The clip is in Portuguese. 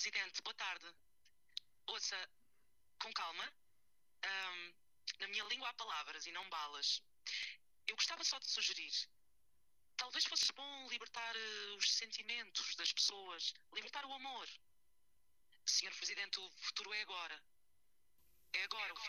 Presidente, boa tarde. Ouça, com calma. Na minha língua há palavras e não balas. Eu gostava só de sugerir. Talvez fosse bom libertar os sentimentos das pessoas. Libertar o amor. Senhor Presidente, o futuro é agora. É agora.